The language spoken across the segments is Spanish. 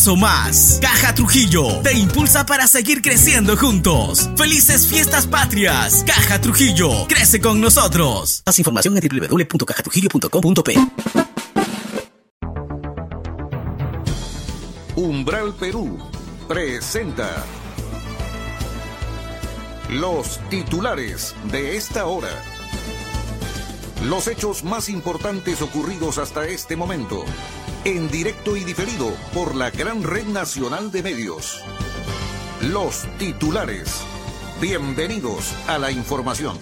paso más. Caja Trujillo te impulsa para seguir creciendo juntos. ¡Felices fiestas patrias! Caja Trujillo, crece con nosotros. Más información en www.cajatrujillo.com.p. Umbral Perú presenta los titulares de esta hora. Los hechos más importantes ocurridos hasta este momento, en directo y diferido por la gran red nacional de medios. Los titulares. Bienvenidos a la información.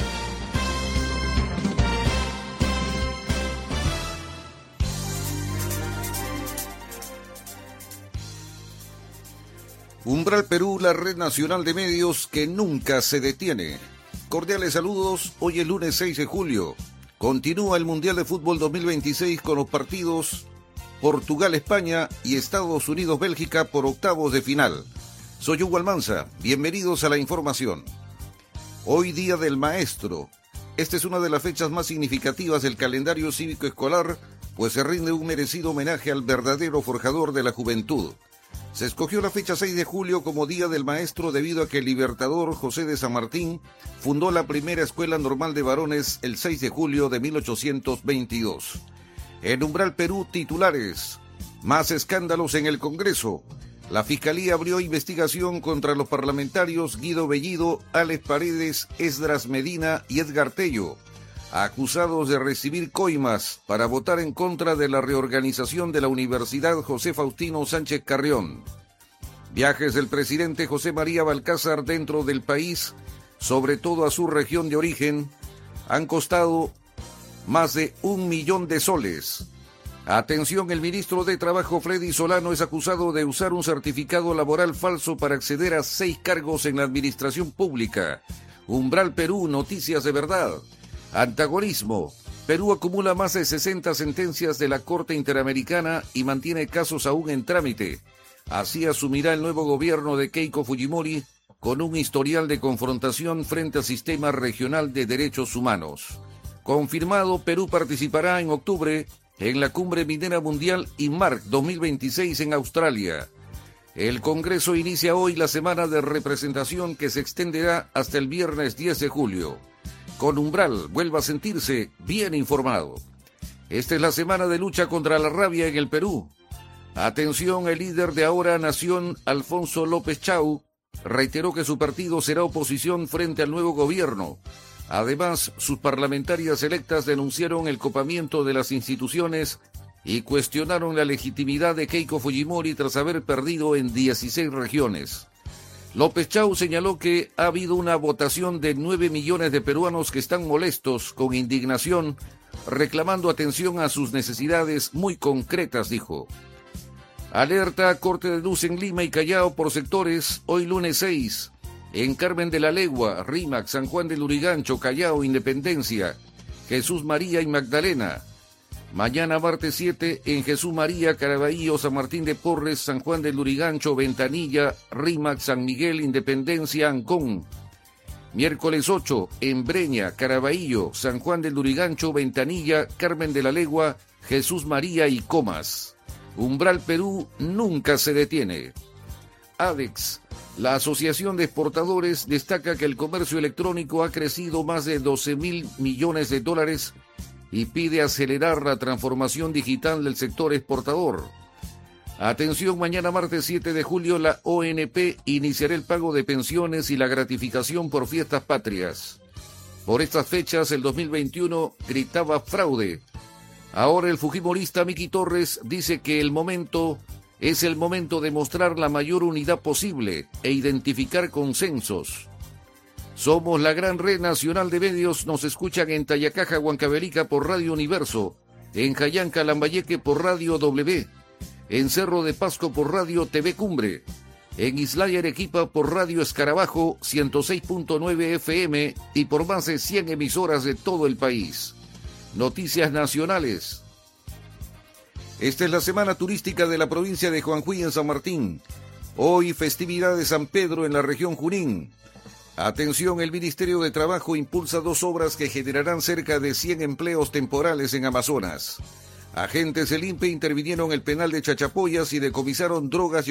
Umbral Perú, la red nacional de medios que nunca se detiene. Cordiales saludos, hoy es lunes 6 de julio. Continúa el Mundial de Fútbol 2026 con los partidos Portugal-España y Estados Unidos-Bélgica por octavos de final. Soy Hugo Almanza, bienvenidos a la información. Hoy Día del Maestro. Esta es una de las fechas más significativas del calendario cívico escolar, pues se rinde un merecido homenaje al verdadero forjador de la juventud. Se escogió la fecha 6 de julio como Día del Maestro debido a que el libertador José de San Martín fundó la primera escuela normal de varones el 6 de julio de 1822. En Umbral Perú, titulares. Más escándalos en el Congreso. La Fiscalía abrió investigación contra los parlamentarios Guido Bellido, Alex Paredes, Esdras Medina y Edgar Tello, acusados de recibir coimas para votar en contra de la reorganización de la Universidad José Faustino Sánchez Carrión. Viajes del presidente José María Balcázar dentro del país, sobre todo a su región de origen, han costado más de 1 millón de soles. Atención, el ministro de Trabajo Freddy Solano es acusado de usar un certificado laboral falso para acceder a 6 cargos en la administración pública. Umbral Perú, noticias de verdad. Antagonismo. Perú acumula más de 60 sentencias de la Corte Interamericana y mantiene casos aún en trámite. Así asumirá el nuevo gobierno de Keiko Fujimori con un historial de confrontación frente al Sistema Regional de Derechos Humanos. Confirmado, Perú participará en octubre en la Cumbre Minera Mundial INMARC 2026 en Australia. El Congreso inicia hoy la semana de representación que se extenderá hasta el viernes 10 de julio. Con Umbral, vuelva a sentirse bien informado. Esta es la semana de lucha contra la rabia en el Perú. Atención, el líder de Ahora Nación, Alfonso López Chau, reiteró que su partido será oposición frente al nuevo gobierno. Además, sus parlamentarias electas denunciaron el copamiento de las instituciones y cuestionaron la legitimidad de Keiko Fujimori tras haber perdido en 16 regiones. López Chau señaló que ha habido una votación de 9 millones de peruanos que están molestos, con indignación, reclamando atención a sus necesidades muy concretas, dijo. Alerta, corte de luz en Lima y Callao por sectores, hoy lunes 6. En Carmen de la Legua, Rímac, San Juan del Lurigancho, Callao, Independencia, Jesús María y Magdalena. Mañana martes 7 en Jesús María, Caraballo, San Martín de Porres, San Juan del Lurigancho, Ventanilla, Rímac, San Miguel, Independencia, Ancón. Miércoles 8 en Breña, Caraballo, San Juan del Lurigancho, Ventanilla, Carmen de la Legua, Jesús María y Comas. Umbral Perú nunca se detiene. ADEX, la Asociación de Exportadores, destaca que el comercio electrónico ha crecido más de 12.000 millones de dólares y pide acelerar la transformación digital del sector exportador. Atención, mañana martes 7 de julio la ONP iniciará el pago de pensiones y la gratificación por fiestas patrias. Por estas fechas, el 2021 gritaba fraude. Ahora el fujimorista Miki Torres dice que es el momento de mostrar la mayor unidad posible e identificar consensos. Somos la gran red nacional de medios, nos escuchan en Tayacaja, Huancavelica por Radio Universo, en Jayanca, Lambayeque por Radio W, en Cerro de Pasco por Radio TV Cumbre, en Islaya, Arequipa por Radio Escarabajo 106.9 FM y por más de 100 emisoras de todo el país. Noticias nacionales. Esta es la semana turística de la provincia de Jujuy en San Martín. Hoy festividad de San Pedro en la región Junín. Atención, el Ministerio de Trabajo impulsa 2 obras que generarán cerca de 100 empleos temporales en Amazonas. Agentes del INPE intervinieron en el penal de Chachapoyas y decomisaron drogas y